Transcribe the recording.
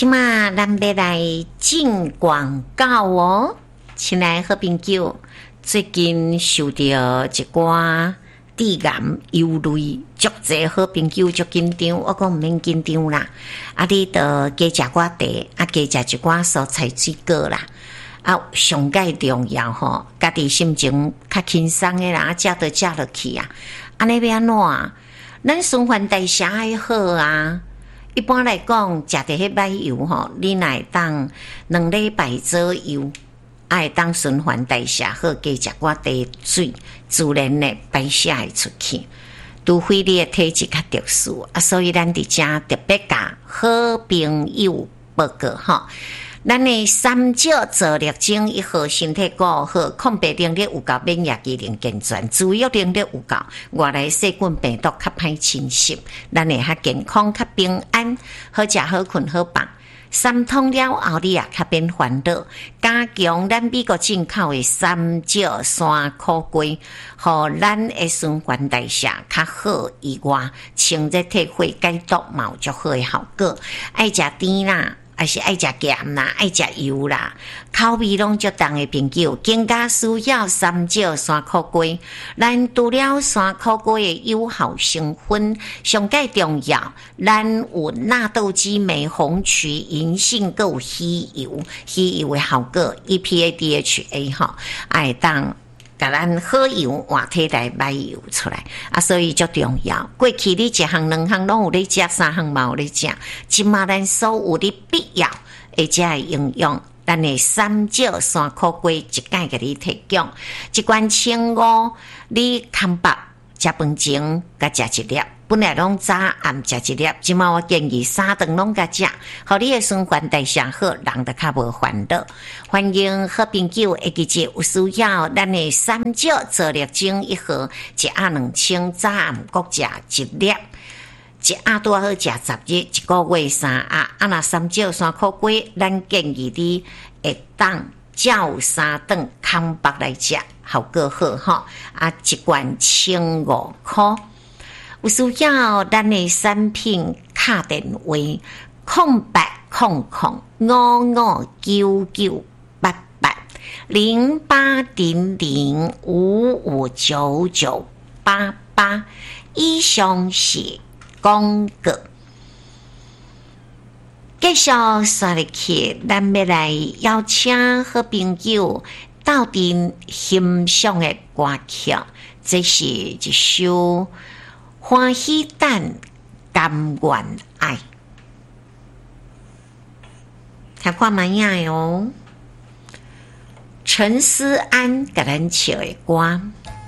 即马咱要来进广告哦，亲爱好朋友，最近受到一寡致癌忧虑，足侪好朋友足紧张，我讲毋免紧张啦，你着加食寡茶，加食一寡蔬菜水果啦。上界重要吼，家己心情较轻松的啦，食着食落去啊。安尼要安怎啊？咱循环代谢爱好啊。一般来讲，食着迄买油吼，你若会当2礼拜左右，会当循环代谢好，加食寡茶水，自然的排泄会出去。除非你的体质较特殊所以咱伫遮特别甲好朋友报告吼。咱的三椒做力精1号身体顾好，抗病能力有够，免疫机能健全，自愈能力有够，外来细菌病毒较歹侵袭，咱会较健康较平安，好食好困好放。三通了后，你也较免烦恼。加强咱美国进口的三椒山苦瓜，互咱的循环代谢较好以外，清热退火、解毒嘛有足好的效果。爱食甜啦。还是爱食咸啦，爱食油啦，口味拢足重的朋友，更加需要三椒山苦瓜。咱除了山苦瓜的有效成分，上介重要，咱有纳豆激酶、红曲、银杏，还有鱼油，鱼油的效果 EPA、DHA 吼，爱当。甲咱好油换体来买油出来所以足重要。过去你1项2项拢有咧食，3项嘛有咧食，即马咱所有你必要而且的营养，咱的三椒山苦瓜一概给你提供。一罐清五，你空白食饭前甲食一粒。本来拢早暗食一粒，即马我建议3顿拢甲食，互你的循环代谢好，人就较无烦恼。欢迎好朋友会记住有需要咱的三椒做力精1盒，1盒2000，早暗各食一粒，1盒拄好食10日，1个月3盒。若三椒山苦瓜，咱建议你会当照3顿空白来食，效果好吼。一罐15块。有需要咱的产品卡电话0800-559988，以上是广告。继续说入去，咱要来邀请好朋友斗阵欣赏的歌曲，这是一首欢喜蛋甘愿爱，听看卖影的哦。陈思安甲咱唱的歌。